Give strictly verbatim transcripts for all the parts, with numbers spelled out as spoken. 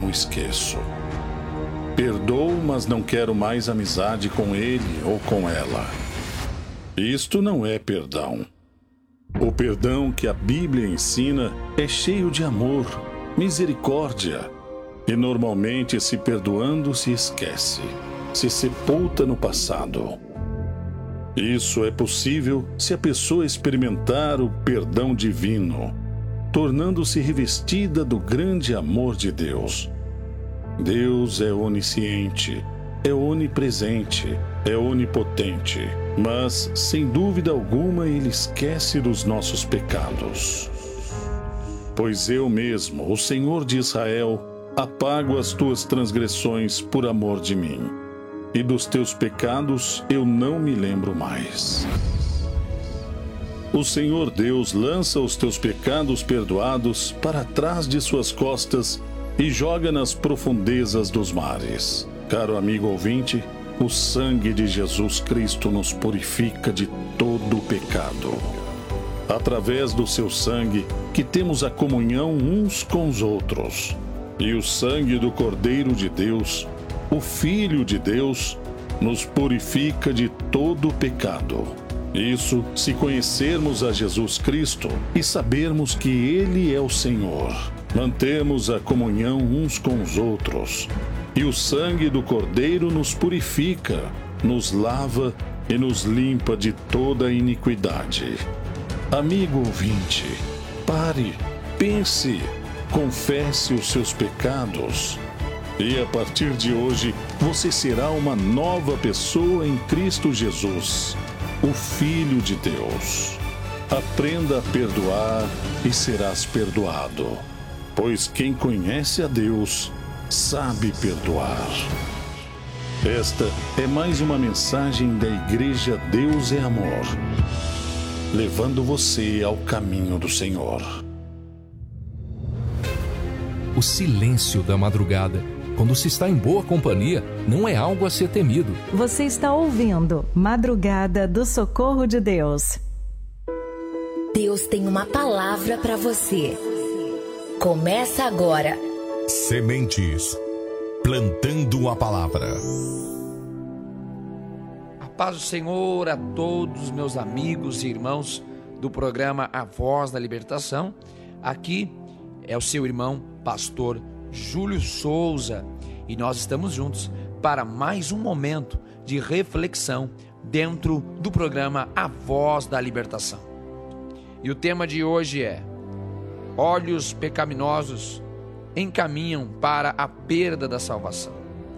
o esqueço. Perdoo, mas não quero mais amizade com ele ou com ela. Isto não é perdão. O perdão que a Bíblia ensina é cheio de amor, misericórdia, e normalmente, se perdoando, se esquece, se sepulta no passado. Isso é possível se a pessoa experimentar o perdão divino, tornando-se revestida do grande amor de Deus. Deus é onisciente, é onipresente, é onipotente, mas, sem dúvida alguma, Ele esquece dos nossos pecados. Pois eu mesmo, o Senhor de Israel, apago as tuas transgressões por amor de mim, e dos teus pecados eu não me lembro mais. O Senhor Deus lança os teus pecados perdoados para trás de suas costas e joga nas profundezas dos mares. Caro amigo ouvinte, o sangue de Jesus Cristo nos purifica de todo o pecado. Através do seu sangue que temos a comunhão uns com os outros. E o sangue do Cordeiro de Deus, o Filho de Deus, nos purifica de todo o pecado. Isso se conhecermos a Jesus Cristo e sabermos que Ele é o Senhor. Mantemos a comunhão uns com os outros. E o sangue do Cordeiro nos purifica, nos lava e nos limpa de toda iniquidade. Amigo ouvinte, pare, pense, confesse os seus pecados. E a partir de hoje, você será uma nova pessoa em Cristo Jesus, o Filho de Deus. Aprenda a perdoar e serás perdoado, pois quem conhece a Deus sabe perdoar. Esta é mais uma mensagem da Igreja Deus é Amor, levando você ao caminho do Senhor. O silêncio da madrugada, quando se está em boa companhia, não é algo a ser temido. Você está ouvindo Madrugada do Socorro de Deus. Deus tem uma palavra para você. Começa agora. Sementes, plantando a palavra. A paz do Senhor a todos os meus amigos e irmãos do programa A Voz da Libertação. Aqui é o seu irmão, pastor Júlio Souza, e nós estamos juntos para mais um momento de reflexão dentro do programa A Voz da Libertação. E o tema de hoje é: olhos pecaminosos encaminham para a perda da salvação.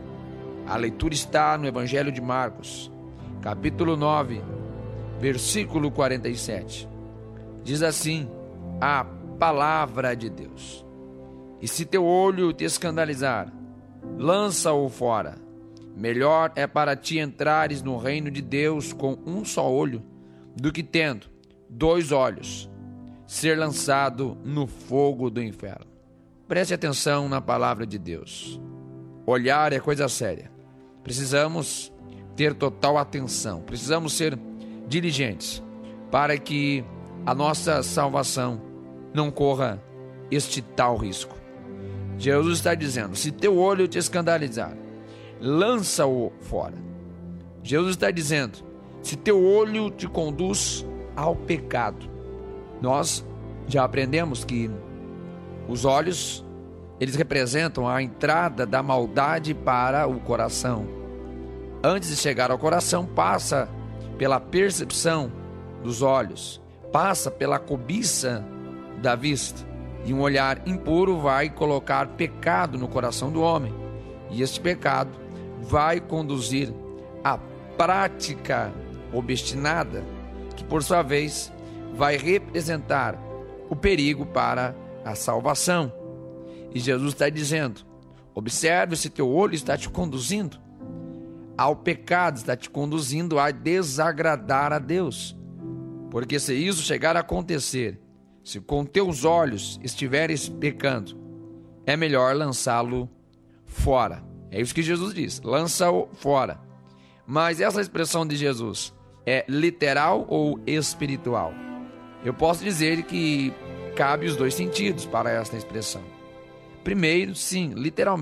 A leitura está no Evangelho de Marcos, capítulo nove, versículo quarenta e sete. Diz assim a palavra de Deus: e se teu olho te escandalizar, lança-o fora. Melhor é para ti entrares no reino de Deus com um só olho, do que tendo dois olhos, ser lançado no fogo do inferno. Preste atenção na palavra de Deus. Olhar é coisa séria. Precisamos ter total atenção. Precisamos ser diligentes para que a nossa salvação não corra este tal risco. Jesus está dizendo: se teu olho te escandalizar, lança-o fora. Jesus está dizendo: se teu olho te conduz ao pecado. Nós já aprendemos que os olhos, eles representam a entrada da maldade para o coração. Antes de chegar ao coração, passa pela percepção dos olhos, passa pela cobiça da vista, e um olhar impuro vai colocar pecado no coração do homem, e este pecado vai conduzir à prática obstinada, que por sua vez vai representar o perigo para a salvação. E Jesus está dizendo: observe se teu olho está te conduzindo ao pecado, está te conduzindo a desagradar a Deus. Porque se isso chegar a acontecer, se com teus olhos estiveres pecando, é melhor lançá-lo fora. É isso que Jesus diz: lança-o fora. Mas essa expressão de Jesus é literal ou espiritual? Eu posso dizer que cabe os dois sentidos para esta expressão. Primeiro, sim, literalmente.